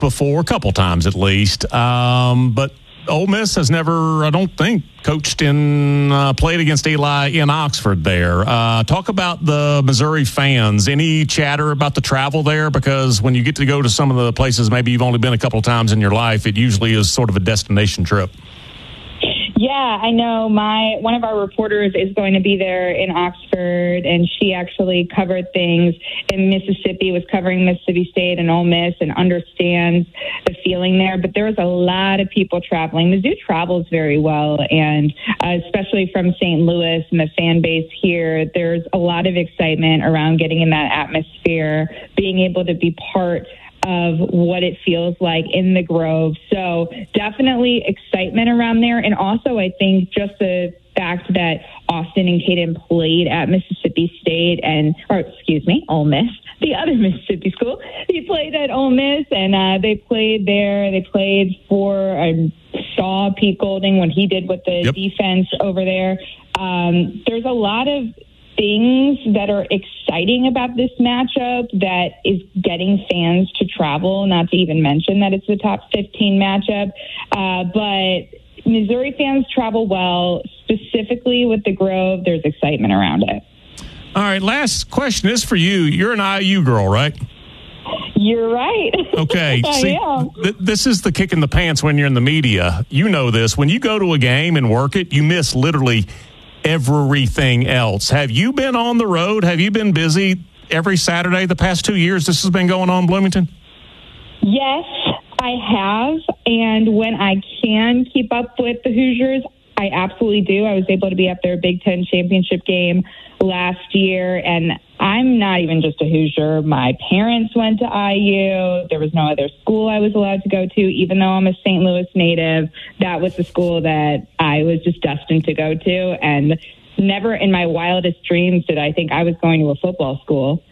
before, a couple times at least. But Ole Miss has never, I don't think, coached in, played against Eli in Oxford there. Talk about the Missouri fans. Any chatter about the travel there? Because when you get to go to some of the places maybe you've only been a couple of times in your life, it usually is sort of a destination trip. Yeah, I know one of our reporters is going to be there in Oxford, and she actually covered things in Mississippi, was covering Mississippi State and Ole Miss, and understands the feeling there. But there was a lot of people traveling. Mizzou travels very well, and especially from St. Louis and the fan base here, there's a lot of excitement around getting in that atmosphere, being able to be part of what it feels like in the Grove. So definitely excitement around there. And also, I think just the fact that Austin and Caden played at Mississippi State Ole Miss, the other Mississippi school. He played at Ole Miss, and they played there. They played for, I saw Pete Golding when he did with the defense over there. There's a lot of things that are exciting about this matchup that is getting fans to travel, not to even mention that it's the top 15 matchup. But Missouri fans travel well, specifically with the Grove. There's excitement around it. All right, last question is for you. You're an IU girl, right? You're right. Okay. See, this is the kick in the pants when you're in the media. You know this. When you go to a game and work it, you miss literally everything else. Have you been on the road? Have you been busy every Saturday the past 2 years this has been going on in Bloomington? Yes, I have. And when I can keep up with the Hoosiers, I absolutely do. I was able to be up there Big Ten championship game last year, and I'm not even just a Hoosier. My parents went to IU. There was no other school I was allowed to go to, even though I'm a St. Louis native. That was the school that I was just destined to go to, and never in my wildest dreams did I think I was going to a football school.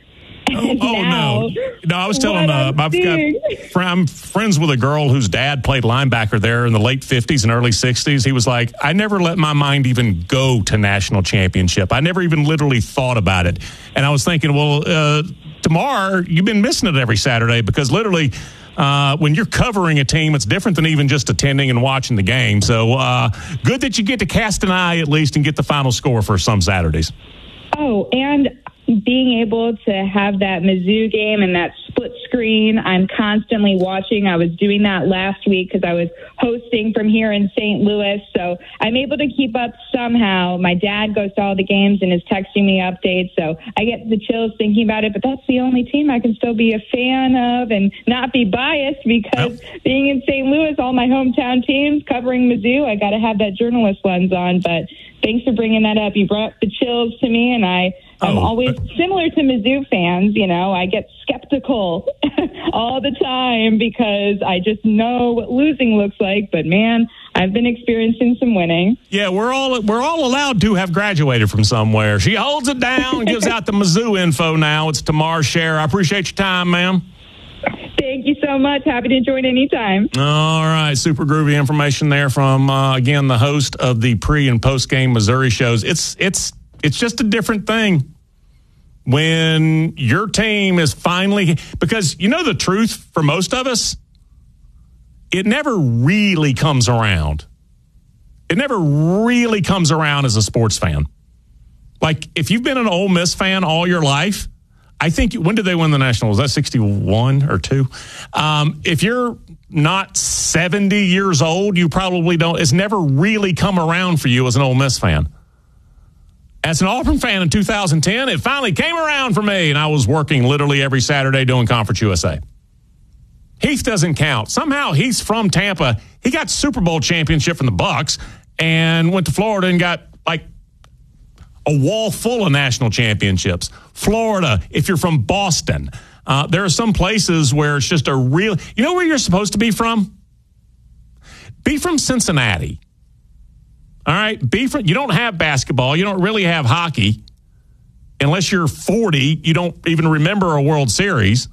No, I was telling I'm friends with a girl whose dad played linebacker there in the late 50s and early 60s. He was like, I never let my mind even go to national championship. I never even literally thought about it. And I was thinking, well, tomorrow you've been missing it every Saturday, because literally when you're covering a team, it's different than even just attending and watching the game. So good that you get to cast an eye at least and get the final score for some Saturdays. Oh, and being able to have that Mizzou game and that split screen, I'm constantly watching. I was doing that last week because I was hosting from here in St. Louis, so I'm able to keep up somehow. My dad goes to all the games and is texting me updates, so I get the chills thinking about it, but that's the only team I can still be a fan of and not be biased, because being in St. Louis, all my hometown teams, covering Mizzou, I got to have that journalist lens on. But thanks for bringing that up. You brought the chills to me, and I'm always similar to Mizzou fans. You know, I get skeptical all the time because I just know what losing looks like. But man, I've been experiencing some winning. Yeah, we're all allowed to have graduated from somewhere. She holds it down, gives out the Mizzou info now. It's Tamar Scher. I appreciate your time, ma'am. Thank you so much. Happy to join anytime. All right. Super groovy information there from, again, the host of the pre- and post-game Missouri shows. It's just a different thing when your team is finally, because you know the truth for most of us, it never really comes around. It never really comes around as a sports fan. Like, if you've been an Ole Miss fan all your life, I think, when did they win the national? Was that 61 or 2? If you're not 70 years old, you probably don't. It's never really come around for you as an Ole Miss fan. As an Auburn fan in 2010, it finally came around for me, and I was working literally every Saturday doing Conference USA. Heath doesn't count. Somehow he's from Tampa. He got Super Bowl championship from the Bucks and went to Florida and got like a wall full of national championships. Florida, if you're from Boston, there are some places where it's just a real, you know where you're supposed to be from? Be from Cincinnati. All right? You don't have basketball. You don't really have hockey. Unless you're 40, you don't even remember a World Series.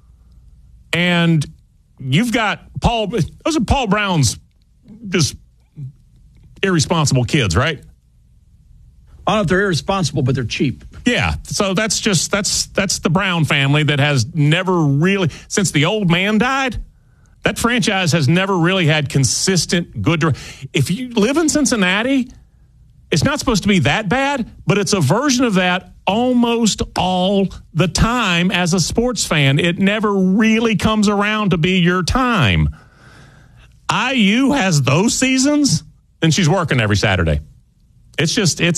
And you've got those are Paul Brown's just irresponsible kids, right? I don't know if they're irresponsible, but they're cheap. Yeah, so that's the Brown family that has never really, since the old man died, That franchise has never really had consistent good. If you live in Cincinnati, it's not supposed to be that bad, but it's a version of that almost all the time as a sports fan. It never really comes around to be your time. IU has those seasons, and she's working every Saturday. It's just, it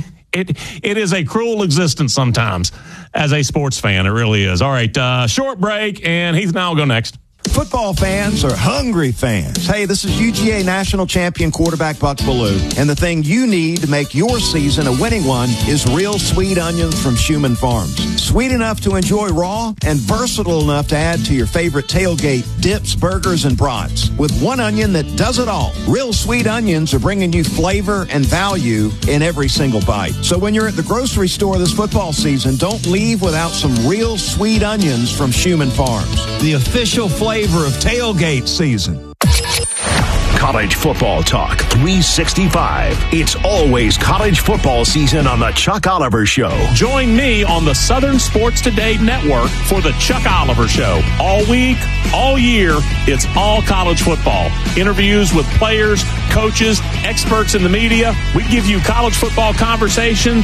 is a cruel existence sometimes as a sports fan. It really is. All right, short break, and Heath and I will go next. Football fans are hungry fans. Hey, this is UGA national champion quarterback Buck Bellew, and the thing you need to make your season a winning one is real sweet onions from Schumann Farms. Sweet enough to enjoy raw and versatile enough to add to your favorite tailgate dips, burgers, and brats. With one onion that does it all. Real sweet onions are bringing you flavor and value in every single bite. So when you're at the grocery store this football season, don't leave without some real sweet onions from Schumann Farms. The official flavor of tailgate season. College football talk 365. It's always college football season on the Chuck Oliver Show. Join me on the Southern Sports Today Network for the Chuck Oliver Show. All week, all year, it's all college football. Interviews with players, coaches, experts in the media. We give you college football conversation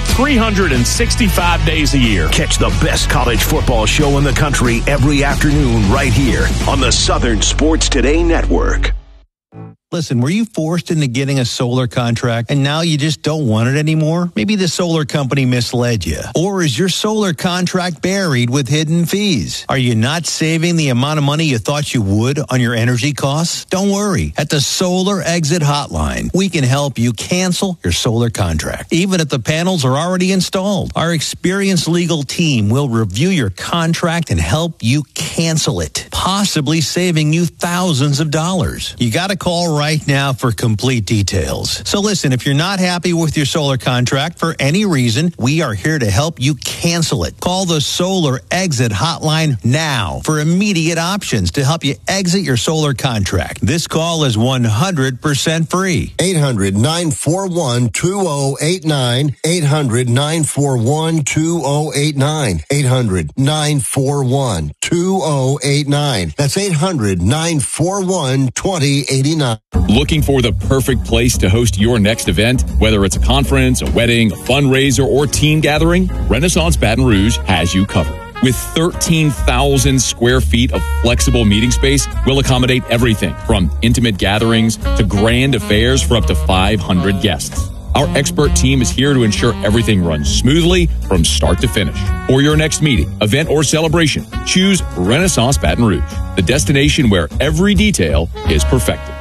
365 days a year. Catch the best college football show in the country every afternoon right here on the Southern Sports Today Network. Listen, were you forced into getting a solar contract and now you just don't want it anymore? Maybe the solar company misled you. Or is your solar contract buried with hidden fees? Are you not saving the amount of money you thought you would on your energy costs? Don't worry. At the Solar Exit Hotline, we can help you cancel your solar contract, even if the panels are already installed. Our experienced legal team will review your contract and help you cancel it, possibly saving you thousands of dollars. You got to call right now for complete details. So listen, if you're not happy with your solar contract for any reason, we are here to help you cancel it. Call the Solar Exit Hotline now for immediate options to help you exit your solar contract. This call is 100% free. 800-941-2089. 800-941-2089. 800-941-2089. That's 800-941-2089. Looking for the perfect place to host your next event? Whether it's a conference, a wedding, a fundraiser, or team gathering, Renaissance Baton Rouge has you covered. With 13,000 square feet of flexible meeting space, we'll accommodate everything from intimate gatherings to grand affairs for up to 500 guests. Our expert team is here to ensure everything runs smoothly from start to finish. For your next meeting, event, or celebration, choose Renaissance Baton Rouge, the destination where every detail is perfected.